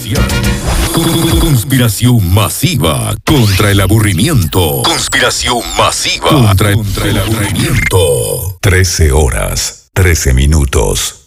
Conspiración masiva contra el aburrimiento. Conspiración masiva contra el aburrimiento. 13 horas, 13 minutos.